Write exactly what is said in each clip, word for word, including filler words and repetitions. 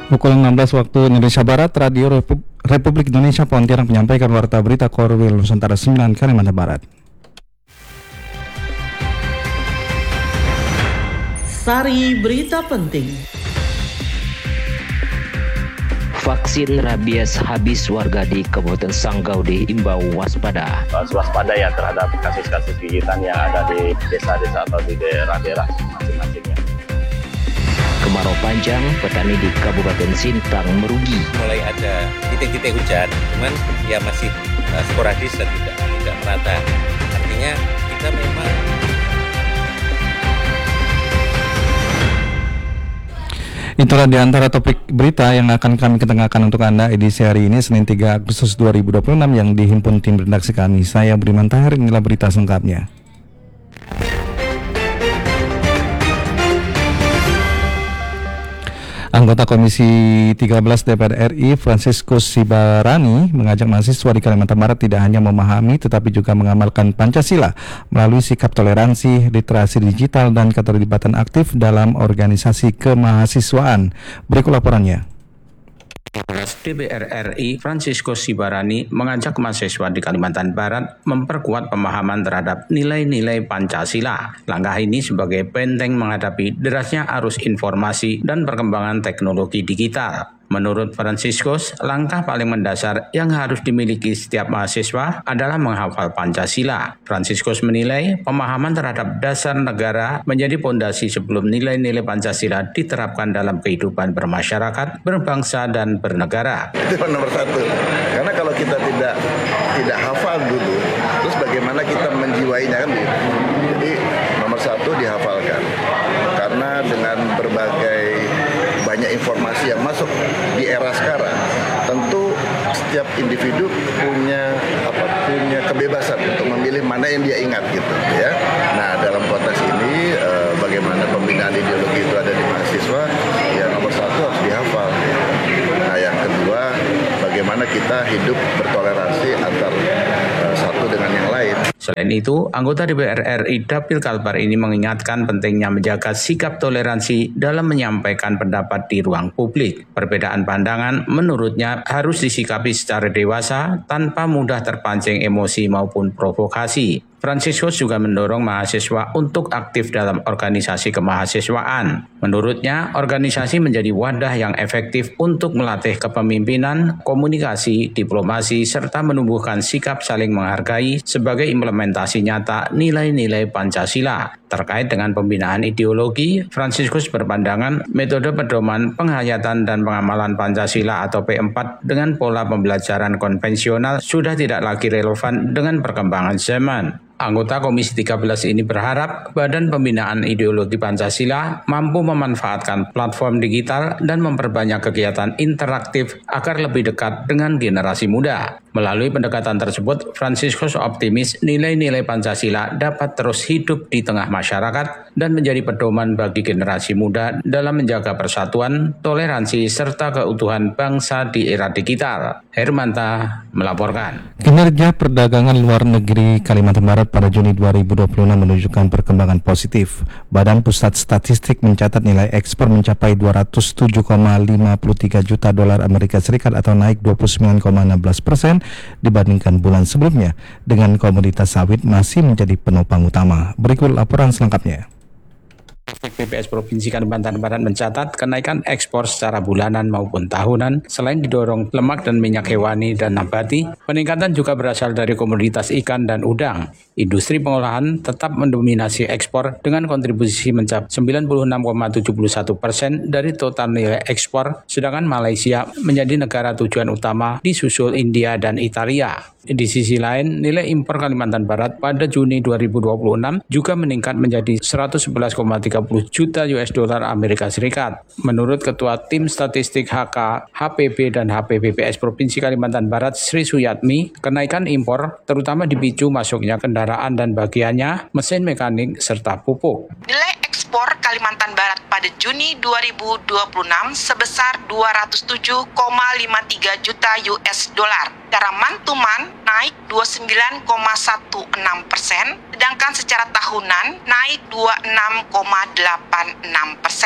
Pukul enam belas waktu Indonesia Barat, Radio Repu- Republik Indonesia Pontianak menyampaikan warta berita Korwil Nusantara sembilan Kalimantan Barat. Sari berita penting. Vaksin rabies habis, warga di Kabupaten Sanggau diimbau waspada. Waspada ya terhadap kasus-kasus gigitan yang ada di desa-desa atau di daerah-daerah masing-masingnya. Kemarau panjang, petani di Kabupaten Sintang merugi. Mulai ada titik-titik hujan, cuman ya masih uh, sporadis dan tidak tidak merata. Artinya kita memang Itulah di antara topik berita yang akan kami ketengahkan untuk Anda edisi hari ini, Senin tiga Agustus dua ribu dua puluh enam, yang dihimpun tim redaksi kami. Saya Budiman Tahir, inilah berita selengkapnya. Anggota Komisi tiga belas D P R R I Franciscus Sibarani mengajak mahasiswa di Kalimantan Barat tidak hanya memahami tetapi juga mengamalkan Pancasila melalui sikap toleransi, literasi digital, dan keterlibatan aktif dalam organisasi kemahasiswaan. Berikut laporannya. D P R R I Franciscus Sibarani mengajak mahasiswa di Kalimantan Barat memperkuat pemahaman terhadap nilai-nilai Pancasila. Langkah ini sebagai benteng menghadapi derasnya arus informasi dan perkembangan teknologi digital. Menurut Franciscus, langkah paling mendasar yang harus dimiliki setiap mahasiswa adalah menghafal Pancasila. Franciscus menilai pemahaman terhadap dasar negara menjadi pondasi sebelum nilai-nilai Pancasila diterapkan dalam kehidupan bermasyarakat, berbangsa, dan bernegara. Itu nomor satu. Karena kalau kita tidak tidak hafal dulu, terus bagaimana kita menjiwainya kan? Jadi nomor satu dihafalkan. Karena dengan berbagai banyak informasi yang masuk di era sekarang, tentu setiap individu punya apa punya kebebasan untuk memilih mana yang dia ingat gitu ya. Nah, dalam konteks ini eh, bagaimana pembinaan ideologi itu ada di mahasiswa, ya nomor satu harus dihafal. Nah, yang kedua bagaimana kita hidup bertoleransi antar eh, satu dengan yang lain. Selain itu, anggota D P R R I Dapil Kalbar ini mengingatkan pentingnya menjaga sikap toleransi dalam menyampaikan pendapat di ruang publik. Perbedaan pandangan menurutnya harus disikapi secara dewasa tanpa mudah terpancing emosi maupun provokasi. Franciscus juga mendorong mahasiswa untuk aktif dalam organisasi kemahasiswaan. Menurutnya, organisasi menjadi wadah yang efektif untuk melatih kepemimpinan, komunikasi, diplomasi, serta menumbuhkan sikap saling menghargai sebagai implementasi nyata nilai-nilai Pancasila. Terkait dengan pembinaan ideologi, Franciscus berpandangan metode pedoman penghayatan dan pengamalan Pancasila atau P empat dengan pola pembelajaran konvensional sudah tidak lagi relevan dengan perkembangan zaman. Anggota Komisi tiga belas ini berharap Badan Pembinaan Ideologi Pancasila mampu memanfaatkan platform digital dan memperbanyak kegiatan interaktif agar lebih dekat dengan generasi muda. Melalui pendekatan tersebut, Franciscus optimis nilai-nilai Pancasila dapat terus hidup di tengah masyarakat dan menjadi pedoman bagi generasi muda dalam menjaga persatuan, toleransi, serta keutuhan bangsa di era digital. Hermanta melaporkan. Kinerja perdagangan luar negeri Kalimantan Barat pada Juni dua ribu dua puluh enam menunjukkan perkembangan positif. Badan Pusat Statistik mencatat nilai ekspor mencapai dua ratus tujuh koma lima tiga juta dolar Amerika Serikat atau naik dua puluh sembilan koma enam belas persen dibandingkan bulan sebelumnya, dengan komoditas sawit masih menjadi penopang utama. Berikut laporan selengkapnya. B P S Provinsi Kalimantan Barat mencatat kenaikan ekspor secara bulanan maupun tahunan. Selain didorong lemak dan minyak hewani dan nabati, peningkatan juga berasal dari komoditas ikan dan udang. Industri pengolahan tetap mendominasi ekspor dengan kontribusi mencapai sembilan puluh enam koma tujuh satu persen dari total nilai ekspor, sedangkan Malaysia menjadi negara tujuan utama disusul India dan Italia. Di sisi lain, nilai impor Kalimantan Barat pada Juni dua ribu dua puluh enam juga meningkat menjadi seratus sebelas koma tiga puluh juta U S dolar Amerika Serikat. Menurut Ketua Tim Statistik H K, H P B dan H P B P S Provinsi Kalimantan Barat Sri Suyatmi, kenaikan impor terutama dipicu masuknya kendaraan dan bagiannya, mesin mekanik, serta pupuk. Nilai ekspor Kalimantan Barat pada Juni dua ribu dua puluh enam sebesar dua ratus tujuh koma lima tiga juta U S dolar. Secara mantuman naik dua puluh sembilan koma enam satu persen, sedangkan secara tahunan naik dua puluh enam koma delapan enam persen.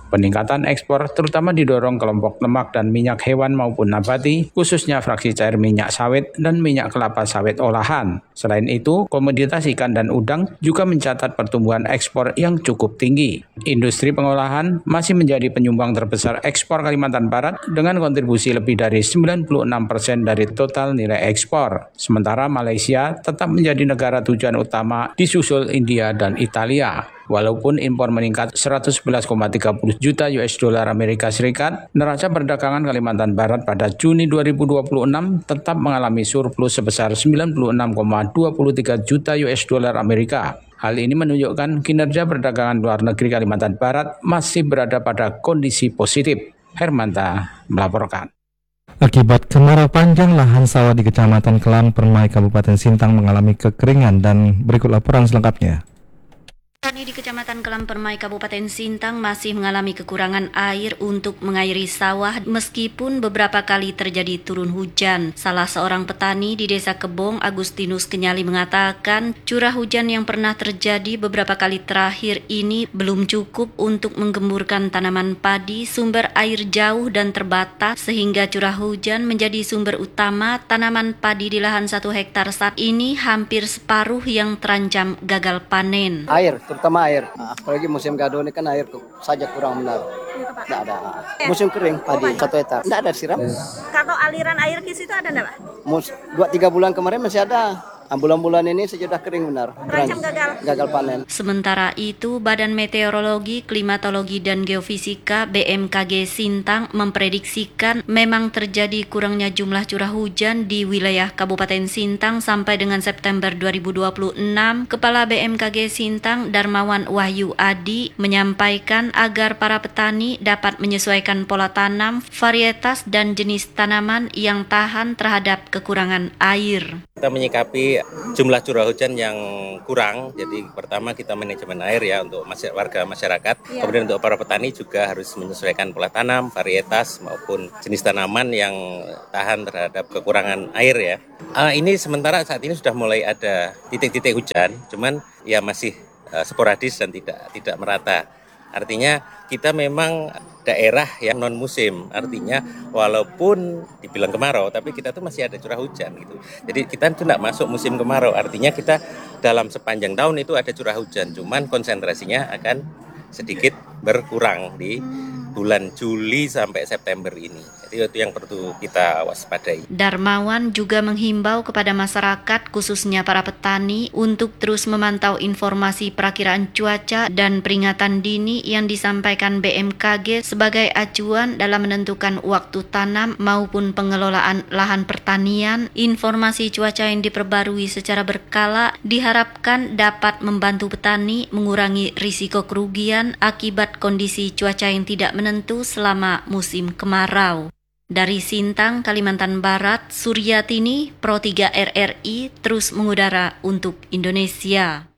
Peningkatan ekspor terutama didorong kelompok lemak dan minyak hewan maupun nabati, khususnya fraksi cair minyak sawit dan minyak kelapa sawit olahan. Selain itu, komoditas ikan dan udang juga mencatat pertumbuhan ekspor yang cukup tinggi. Industri pengolahan masih menjadi penyumbang terbesar ekspor Kalimantan Barat dengan kontribusi lebih dari sembilan puluh enam persen dari total nilai ekspor. Sementara Malaysia tetap menjadi negara tujuan utama disusul India dan Italia. Walaupun impor meningkat seratus sebelas koma tiga puluh juta U S dolar Amerika Serikat, neraca perdagangan Kalimantan Barat pada Juni dua ribu dua puluh enam tetap mengalami surplus sebesar sembilan puluh enam koma dua tiga juta U S dolar Amerika. Hal ini menunjukkan kinerja perdagangan luar negeri Kalimantan Barat masih berada pada kondisi positif. Hermanta melaporkan. Akibat kemarau panjang, lahan sawah di Kecamatan Kelang Permai, Kabupaten Sintang mengalami kekeringan dan berikut laporan selengkapnya. Petani di Kecamatan Kelang Permai, Kabupaten Sintang masih mengalami kekurangan air untuk mengairi sawah meskipun beberapa kali terjadi turun hujan. Salah seorang petani di Desa Kebong, Agustinus Kenyali, mengatakan curah hujan yang pernah terjadi beberapa kali terakhir ini belum cukup untuk menggemburkan tanaman padi. Sumber air jauh dan terbatas sehingga curah hujan menjadi sumber utama tanaman padi di lahan satu hektar saat ini hampir separuh yang terancam gagal panen. Air, terutama air. Nah, apalagi musim gado ini kan air saja kurang benar. Tidak ada. Musim kering padi satu hektar. Tidak ada siram. Kalau aliran air ke situ ada enggak, Pak? Mus, dua tiga bulan kemarin masih ada. Bulan-bulan ini sudah kering benar. Terancam gagal. Gagal panen. Sementara itu, Badan Meteorologi, Klimatologi, dan Geofisika B M K G Sintang memprediksikan memang terjadi kurangnya jumlah curah hujan di wilayah Kabupaten Sintang sampai dengan September dua ribu dua puluh enam. Kepala B M K G Sintang, Darmawan Wahyu Adi, menyampaikan agar para petani dapat menyesuaikan pola tanam, varietas, dan jenis tanaman yang tahan terhadap kekurangan air. Kita menyikapi jumlah curah hujan yang kurang, jadi pertama kita manajemen air ya untuk warga masyarakat, ya. Kemudian untuk para petani juga harus menyesuaikan pola tanam, varietas maupun jenis tanaman yang tahan terhadap kekurangan air ya. Uh, ini sementara saat ini sudah mulai ada titik-titik hujan, cuman ya masih uh, sporadis dan tidak tidak merata. Artinya kita memang daerah yang non musim, artinya walaupun dibilang kemarau, tapi kita tuh masih ada curah hujan gitu. Jadi kita tuh tidak masuk musim kemarau, artinya kita dalam sepanjang tahun itu ada curah hujan, cuman konsentrasinya akan sedikit berkurang di bulan Juli sampai September ini. Jadi itu yang perlu kita waspadai. Darmawan juga menghimbau kepada masyarakat, khususnya para petani, untuk terus memantau informasi perakiraan cuaca dan peringatan dini yang disampaikan B M K G sebagai acuan dalam menentukan waktu tanam maupun pengelolaan lahan pertanian. Informasi cuaca yang diperbarui secara berkala diharapkan dapat membantu petani mengurangi risiko kerugian akibat kondisi cuaca yang tidak menentu selama musim kemarau. Dari Sintang, Kalimantan Barat, Suryatini, Pro tiga R R I terus mengudara untuk Indonesia.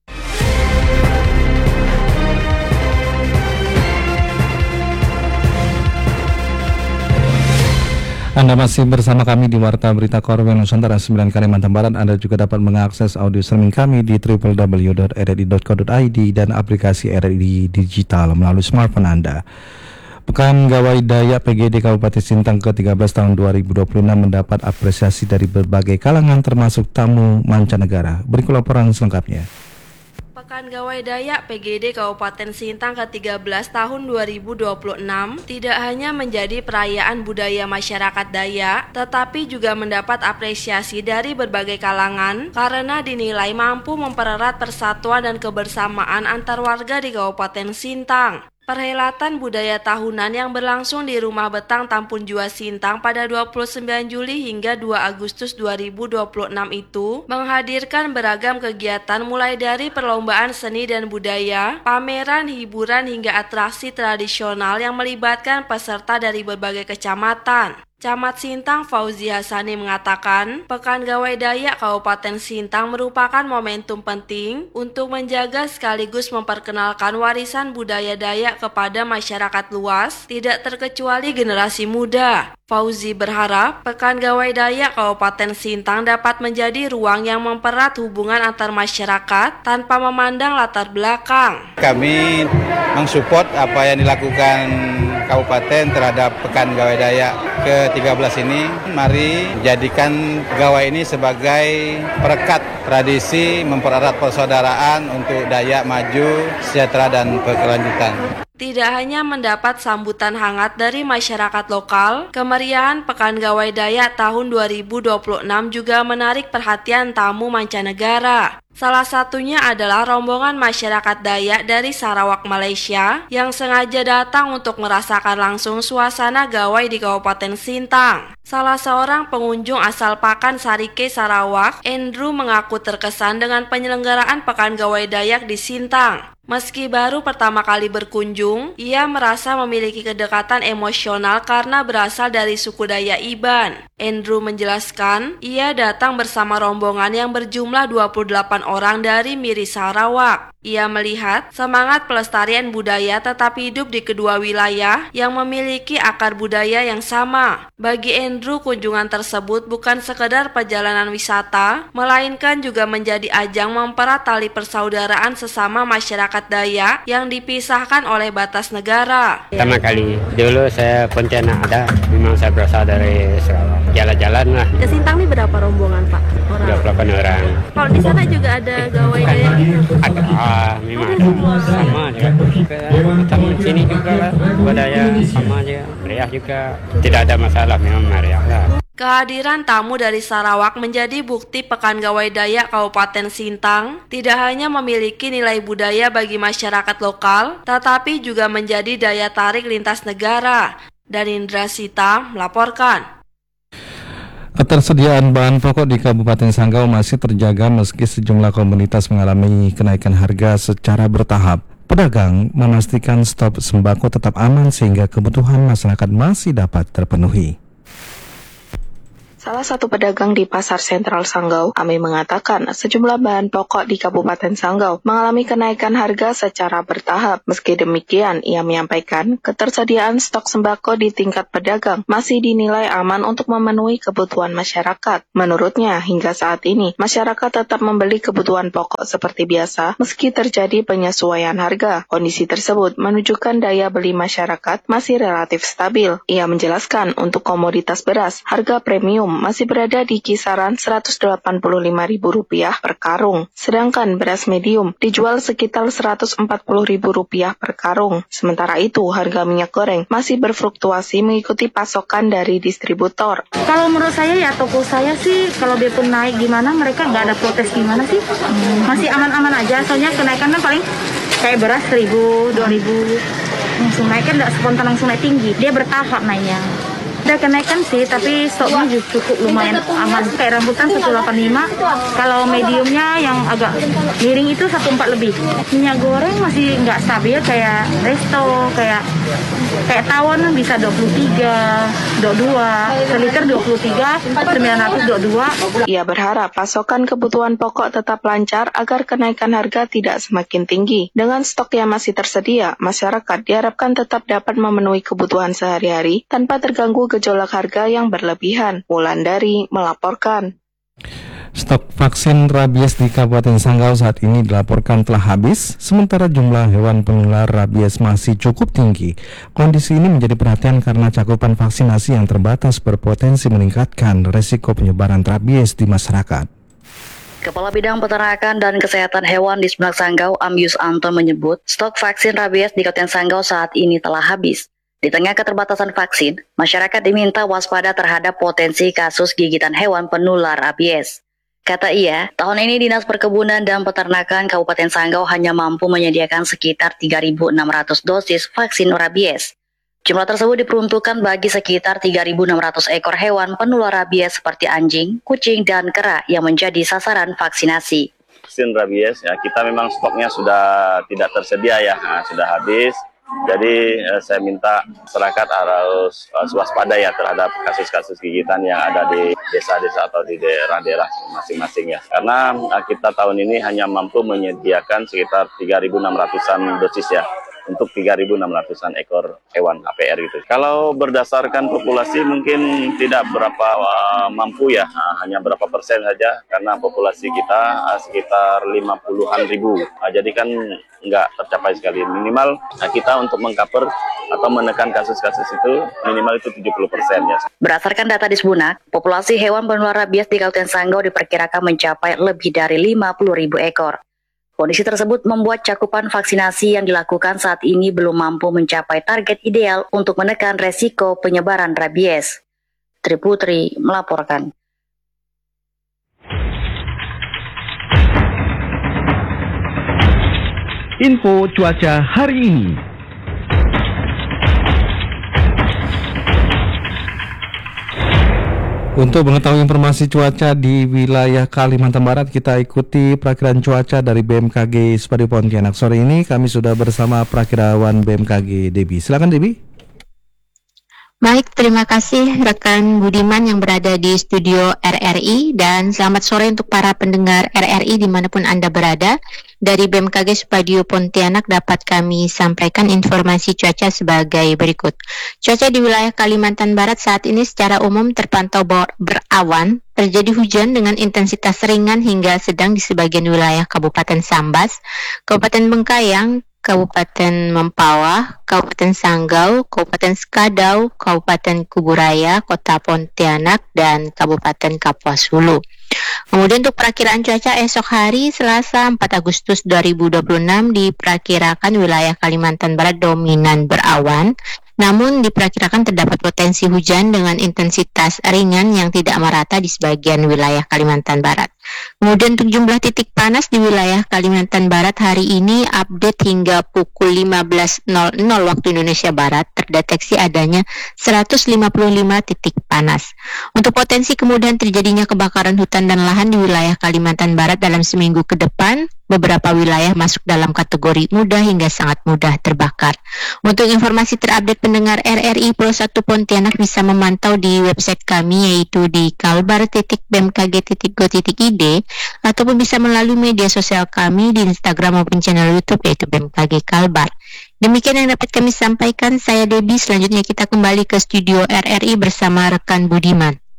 Anda masih bersama kami di Warta Berita Korban Nusantara sembilan Kalimantan Barat. Anda juga dapat mengakses audio streaming kami di w w w dot r r i dot co dot i d dan aplikasi R R I Digital melalui smartphone Anda. Pekan Gawai Dayak P G D Kabupaten Sintang ke tiga belas tahun dua ribu dua puluh enam mendapat apresiasi dari berbagai kalangan termasuk tamu mancanegara. Berikut laporan selengkapnya. Pekan Gawai Dayak P G D Kabupaten Sintang ke tiga belas tahun dua ribu dua puluh enam tidak hanya menjadi perayaan budaya masyarakat Dayak, tetapi juga mendapat apresiasi dari berbagai kalangan karena dinilai mampu mempererat persatuan dan kebersamaan antar warga di Kabupaten Sintang. Perhelatan budaya tahunan yang berlangsung di Rumah Betang Tampun Jua Sintang pada dua puluh sembilan Juli hingga dua Agustus dua ribu dua puluh enam itu menghadirkan beragam kegiatan mulai dari perlombaan seni dan budaya, pameran, hiburan hingga atraksi tradisional yang melibatkan peserta dari berbagai kecamatan. Camat Sintang Fauzi Hasani mengatakan, Pekan Gawai Dayak Kabupaten Sintang merupakan momentum penting untuk menjaga sekaligus memperkenalkan warisan budaya Dayak kepada masyarakat luas, tidak terkecuali generasi muda. Fauzi berharap Pekan Gawai Dayak Kabupaten Sintang dapat menjadi ruang yang mempererat hubungan antar masyarakat tanpa memandang latar belakang. Kami mensupport apa yang dilakukan Kabupaten terhadap Pekan Gawai Dayak ke tiga belas ini. Mari jadikan gawai ini sebagai perekat tradisi, mempererat persaudaraan untuk Dayak maju, sejahtera dan berkelanjutan. Tidak hanya mendapat sambutan hangat dari masyarakat lokal, kemeriahan Pekan Gawai Dayak tahun dua ribu dua puluh enam juga menarik perhatian tamu mancanegara. Salah satunya adalah rombongan masyarakat Dayak dari Sarawak, Malaysia, yang sengaja datang untuk merasakan langsung suasana gawai di Kabupaten Sintang. Salah seorang pengunjung asal Pakan Sarike, Sarawak, Andrew, mengaku terkesan dengan penyelenggaraan Pekan Gawai Dayak di Sintang. Meski baru pertama kali berkunjung, ia merasa memiliki kedekatan emosional karena berasal dari suku Dayak Iban. Andrew menjelaskan, ia datang bersama rombongan yang berjumlah dua puluh delapan orang dari Miri, Sarawak. Ia melihat semangat pelestarian budaya tetap hidup di kedua wilayah yang memiliki akar budaya yang sama. Bagi Andrew, kunjungan tersebut bukan sekedar perjalanan wisata, melainkan juga menjadi ajang mempererat tali persaudaraan sesama masyarakat Dayak yang dipisahkan oleh batas negara. Pertama kali, dulu saya Pontianak ada, memang saya berasal dari Sarawak. Jalan-jalan lah. Ke Sintang ini berapa rombongan, Pak? Orang. dua puluh delapan orang. Kalau di sana juga ada gawai Dayak gitu? Ada, ah, memang ada. Sama juga. Kita di sini juga lah, budaya sama aja, meriah juga. Tidak ada masalah, memang meriah lah. Kehadiran tamu dari Sarawak menjadi bukti Pekan Gawai Dayak Kabupaten Sintang tidak hanya memiliki nilai budaya bagi masyarakat lokal, tetapi juga menjadi daya tarik lintas negara. Dari Indra Sita melaporkan. Ketersediaan bahan pokok di Kabupaten Sanggau masih terjaga meski sejumlah komunitas mengalami kenaikan harga secara bertahap. Pedagang memastikan stok sembako tetap aman sehingga kebutuhan masyarakat masih dapat terpenuhi. Salah satu pedagang di Pasar Sentral Sanggau, Ami, mengatakan sejumlah bahan pokok di Kabupaten Sanggau mengalami kenaikan harga secara bertahap. Meski demikian, ia menyampaikan ketersediaan stok sembako di tingkat pedagang masih dinilai aman untuk memenuhi kebutuhan masyarakat. Menurutnya, hingga saat ini, masyarakat tetap membeli kebutuhan pokok seperti biasa meski terjadi penyesuaian harga. Kondisi tersebut menunjukkan daya beli masyarakat masih relatif stabil. Ia menjelaskan untuk komoditas beras, harga premium masih berada di kisaran seratus delapan puluh lima ribu rupiah per karung, sedangkan beras medium dijual sekitar seratus empat puluh ribu rupiah per karung. Sementara itu, harga minyak goreng masih berfluktuasi mengikuti pasokan dari distributor. Kalau menurut saya ya toko saya sih, kalau dia pun naik gimana, mereka nggak ada protes gimana sih, masih aman-aman aja. Soalnya kenaikannya paling kayak beras seribu, dua ribu, langsung naik kan nggak spontan langsung naik tinggi, dia bertahap naiknya. Ada kenaikan sih, tapi stoknya juga cukup lumayan aman. Kayak rambutan seratus delapan puluh lima, kalau mediumnya yang agak miring itu seratus empat lebih. Minyak goreng masih nggak stabil kayak resto, kayak kayak tawon bisa dua puluh tiga, dua puluh dua, seliter dua puluh tiga, sembilan ratus dua puluh dua. Ia berharap pasokan kebutuhan pokok tetap lancar agar kenaikan harga tidak semakin tinggi. Dengan stok yang masih tersedia, masyarakat diharapkan tetap dapat memenuhi kebutuhan sehari-hari tanpa terganggu gejolak harga yang berlebihan. Wulandari melaporkan. Stok vaksin rabies di Kabupaten Sanggau saat ini dilaporkan telah habis, sementara jumlah hewan penular rabies masih cukup tinggi. Kondisi ini menjadi perhatian karena cakupan vaksinasi yang terbatas berpotensi meningkatkan resiko penyebaran rabies di masyarakat. Kepala Bidang Peternakan dan Kesehatan Hewan di Sumerak Sanggau, Amyus Anton, menyebut stok vaksin rabies di Kabupaten Sanggau saat ini telah habis. Di tengah keterbatasan vaksin, masyarakat diminta waspada terhadap potensi kasus gigitan hewan penular rabies. Kata ia, tahun ini Dinas Perkebunan dan Peternakan Kabupaten Sanggau hanya mampu menyediakan sekitar tiga ribu enam ratus dosis vaksin rabies. Jumlah tersebut diperuntukkan bagi sekitar tiga ribu enam ratus ekor hewan penular rabies seperti anjing, kucing, dan kera yang menjadi sasaran vaksinasi. Vaksin rabies, ya kita memang stoknya sudah tidak tersedia ya, nah, sudah habis. Jadi eh, saya minta masyarakat harus uh, waspada ya terhadap kasus-kasus gigitan yang ada di desa-desa atau di daerah-daerah masing-masing ya. Karena uh, kita tahun ini hanya mampu menyediakan sekitar tiga ribu enam ratusan dosis ya untuk tiga ribu enam ratusan ekor hewan H P R gitu. Kalau berdasarkan populasi mungkin tidak berapa uh, mampu ya, uh, hanya berapa persen saja karena populasi kita uh, sekitar lima puluhan ribu. Uh, jadi kan nggak tercapai sekali. Minimal uh, kita untuk mengcover atau menekan kasus-kasus itu minimal itu tujuh puluh persen ya. Berdasarkan data Disbunak, populasi hewan penular rabies di Kabupaten Sanggau diperkirakan mencapai lebih dari lima puluh ribu ekor. Kondisi tersebut membuat cakupan vaksinasi yang dilakukan saat ini belum mampu mencapai target ideal untuk menekan resiko penyebaran rabies. Triputri melaporkan. Info cuaca hari ini. Untuk mengetahui informasi cuaca di wilayah Kalimantan Barat, kita ikuti perakiraan cuaca dari B M K G Spadi Pontianak. Sore ini kami sudah bersama perakirawan B M K G, Debbie. Silakan, Debbie. Baik, terima kasih rekan Budiman yang berada di studio R R I, dan selamat sore untuk para pendengar R R I dimanapun Anda berada. Dari B M K G Spadio Pontianak dapat kami sampaikan informasi cuaca sebagai berikut. Cuaca di wilayah Kalimantan Barat saat ini secara umum terpantau berawan, terjadi hujan dengan intensitas ringan hingga sedang di sebagian wilayah Kabupaten Sambas, Kabupaten Bengkayang, Kabupaten Mempawah, Kabupaten Sanggau, Kabupaten Skadau, Kabupaten Kuburaya, Kota Pontianak, dan Kabupaten Kapuas Hulu. Kemudian untuk perakiraan cuaca esok hari Selasa empat Agustus dua ribu dua puluh enam diperkirakan wilayah Kalimantan Barat dominan berawan, namun diperkirakan terdapat potensi hujan dengan intensitas ringan yang tidak merata di sebagian wilayah Kalimantan Barat. Kemudian untuk jumlah titik panas di wilayah Kalimantan Barat hari ini update hingga pukul lima belas nol nol waktu Indonesia Barat terdeteksi adanya seratus lima puluh lima titik panas. Untuk potensi kemudian terjadinya kebakaran hutan dan lahan di wilayah Kalimantan Barat dalam seminggu ke depan, beberapa wilayah masuk dalam kategori mudah hingga sangat mudah terbakar. Untuk informasi terupdate pendengar R R I Pulau satu Pontianak bisa memantau di website kami yaitu di kalbar titik b m k g titik go titik i d ataupun bisa melalui media sosial kami di Instagram maupun channel YouTube yaitu B M K G Kalbar. Demikian yang dapat kami sampaikan. Saya Debbie. Selanjutnya kita kembali ke studio R R I bersama rekan Budiman.